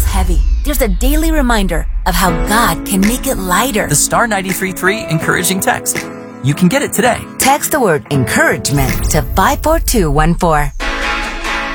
feels heavy, there's a daily reminder of how God can make it lighter. The Star 93.3 Encouraging Text. You can get it today. Text the word encouragement to 54214.